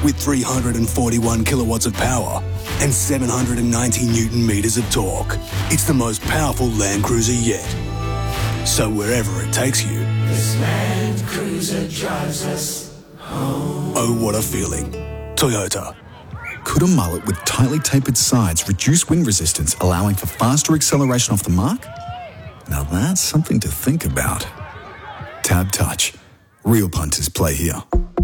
with 341 kilowatts of power and 790 newton metres of torque. It's the most powerful Land Cruiser yet. So wherever it takes you, this Land Cruiser drives us home. Oh, what a feeling. Toyota. Could a mullet with tightly tapered sides reduce wind resistance, allowing for faster acceleration off the mark? Now that's something to think about. Tab Touch. Real punters play here.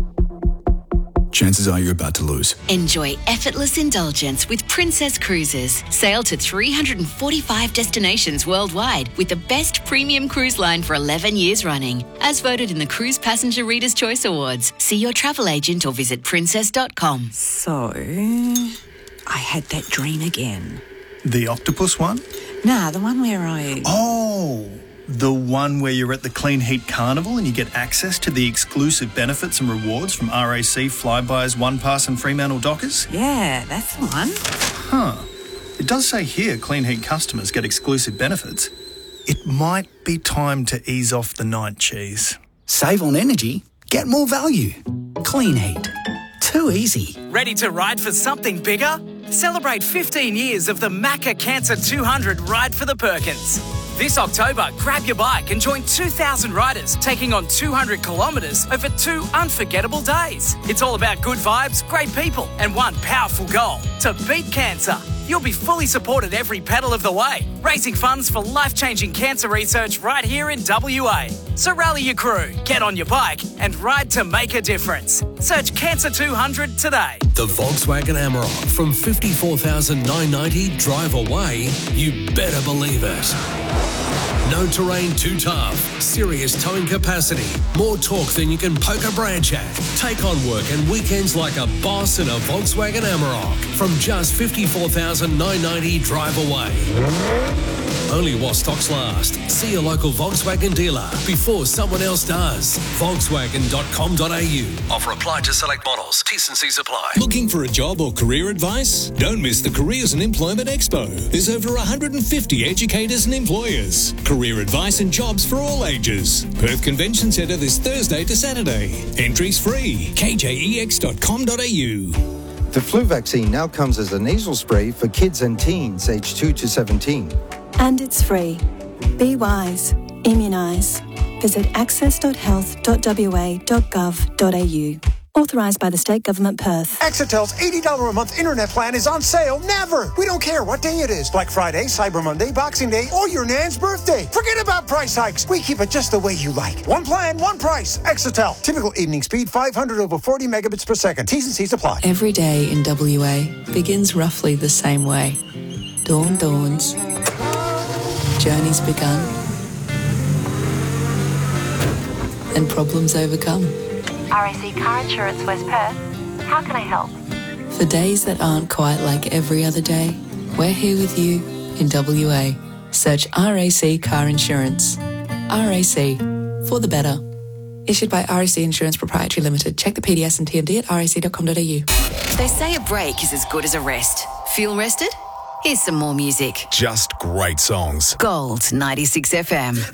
Chances are you're about to lose. Enjoy effortless indulgence with Princess Cruises. Sail to 345 destinations worldwide with the best premium cruise line for 11 years running. As voted in the Cruise Passenger Reader's Choice Awards. See your travel agent or visit princess.com. So, I had that dream again. The octopus one? Nah, the one where I... Oh, the one where you're at the Clean Heat Carnival and you get access to the exclusive benefits and rewards from RAC, Flybuys, OnePass and Fremantle Dockers? Yeah, that's the one. Huh. It does say here Clean Heat customers get exclusive benefits. It might be time to ease off the night cheese. Save on energy, get more value. Clean Heat. Too easy. Ready to ride for something bigger? Celebrate 15 years of the Macca Cancer 200 Ride for the Perkins. This October, grab your bike and join 2,000 riders taking on 200 kilometres over 2 unforgettable days. It's all about good vibes, great people, and one powerful goal: to beat cancer. You'll be fully supported every pedal of the way, raising funds for life-changing cancer research right here in WA. So rally your crew, get on your bike, and ride to make a difference. Search Cancer 200 today. The Volkswagen Amarok from $54,990 drive away, you better believe it. No terrain too tough, serious towing capacity, more torque than you can poke a branch at. Take on work and weekends like a boss in a Volkswagen Amarok from just $54,990 drive away. Only while stocks last. See your local Volkswagen dealer before someone else does. Volkswagen.com.au. Offer applied to select models. T&Cs apply. Looking for a job or career advice? Don't miss the Careers and Employment Expo. There's over 150 educators and employers. Career advice and jobs for all ages. Perth Convention Centre this Thursday to Saturday. Entries free. kjex.com.au. The flu vaccine now comes as a nasal spray for kids and teens aged 2 to 17. And it's free. Be wise. Immunise. Visit access.health.wa.gov.au. Authorised by the State Government Perth. Exetel's $80 a month internet plan is on sale never. We don't care what day it is. Black Friday, Cyber Monday, Boxing Day, or your nan's birthday. Forget about price hikes. We keep it just the way you like. One plan, one price. Exetel. Typical evening speed 500 over 40 megabits per second. T's and C's apply. Every day in WA begins roughly the same way. Dawn dawns. Journey's begun. And problems overcome. RAC Car Insurance West Perth. How can I help? For days that aren't quite like every other day, we're here with you in WA. Search RAC Car Insurance. RAC. For the better. Issued by RAC Insurance Proprietary Limited. Check the PDS and TMD at rac.com.au. They say a break is as good as a rest. Feel rested? Here's some more music. Just great songs. Gold 96 FM.